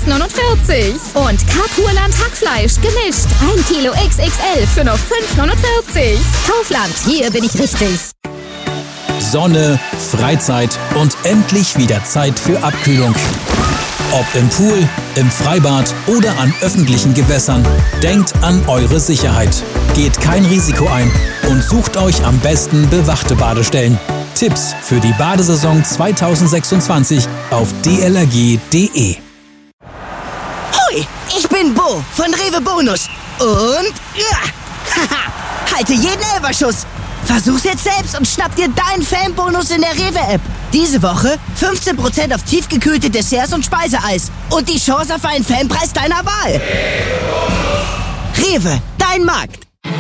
6,49 €. Und Carpurland Hackfleisch gemischt 1 Kilo XXL für nur 5,49 €. Kaufland, hier bin ich richtig. Sonne, Freizeit und endlich wieder Zeit für Abkühlung. Ob im Pool, im Freibad oder an öffentlichen Gewässern, denkt an eure Sicherheit. Geht kein Risiko ein und sucht euch am besten bewachte Badestellen. Tipps für die Badesaison 2026 auf dlrg.de. Hoi, ich bin Bo von Rewe Bonus und halte jeden Elferschuss. Versuch's jetzt selbst und schnapp dir deinen Fanbonus in der Rewe-App. Diese Woche 15% auf tiefgekühlte Desserts und Speiseeis und die Chance auf einen Fanpreis deiner Wahl. Rewe, dein Markt.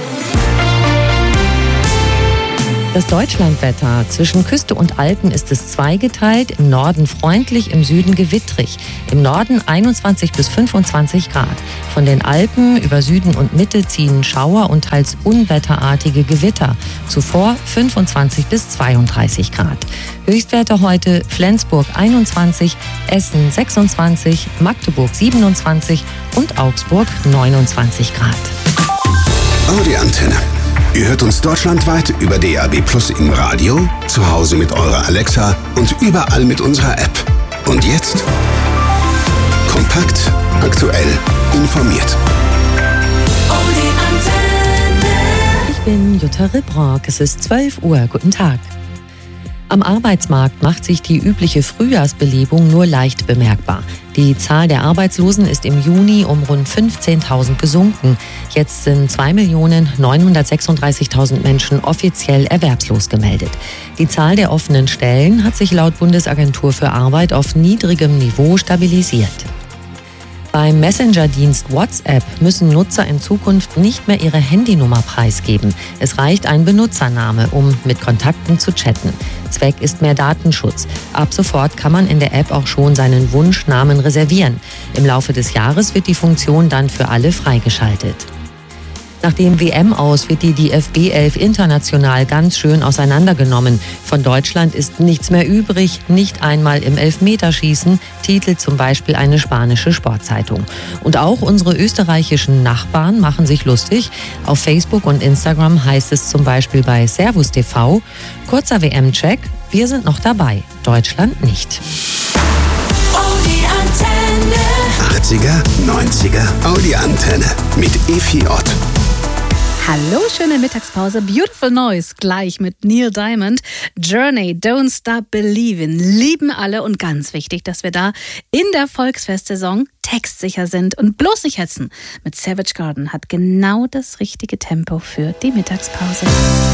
Das Deutschlandwetter. Zwischen Küste und Alpen ist es zweigeteilt. Im Norden freundlich, im Süden gewittrig. Im Norden 21 bis 25 Grad. Von den Alpen über Süden und Mitte ziehen Schauer und teils unwetterartige Gewitter. Zuvor 25 bis 32 Grad. Höchstwerte heute Flensburg 21, Essen 26, Magdeburg 27 und Augsburg 29 Grad. Audi Antenne. Ihr hört uns deutschlandweit über DAB+ im Radio, zu Hause mit eurer Alexa und überall mit unserer App. Und jetzt kompakt, aktuell, informiert. Audi Antenne. Ich bin Jutta Ribrock. Es ist 12 Uhr. Guten Tag. Am Arbeitsmarkt macht sich die übliche Frühjahrsbelebung nur leicht bemerkbar. Die Zahl der Arbeitslosen ist im Juni um rund 15.000 gesunken. Jetzt sind 2.936.000 Menschen offiziell erwerbslos gemeldet. Die Zahl der offenen Stellen hat sich laut Bundesagentur für Arbeit auf niedrigem Niveau stabilisiert. Beim Messenger-Dienst WhatsApp müssen Nutzer in Zukunft nicht mehr ihre Handynummer preisgeben. Es reicht ein Benutzername, um mit Kontakten zu chatten. Zweck ist mehr Datenschutz. Ab sofort kann man in der App auch schon seinen Wunschnamen reservieren. Im Laufe des Jahres wird die Funktion dann für alle freigeschaltet. Nach dem WM-Aus wird die DFB 11 international ganz schön auseinandergenommen. Von Deutschland ist nichts mehr übrig, nicht einmal im Elfmeterschießen, titelt zum Beispiel eine spanische Sportzeitung. Und auch unsere österreichischen Nachbarn machen sich lustig. Auf Facebook und Instagram heißt es zum Beispiel bei Servus TV, kurzer WM-Check, wir sind noch dabei, Deutschland nicht. Audi Antenne. 80er, 90er, Audi Antenne mit Efi Ott. Hallo, schöne Mittagspause. Beautiful Noise, gleich mit Neil Diamond. Journey, Don't Stop Believin'. Lieben alle und ganz wichtig, dass wir da in der Volksfestsaison textsicher sind und bloß nicht hetzen. Mit Savage Garden hat genau das richtige Tempo für die Mittagspause.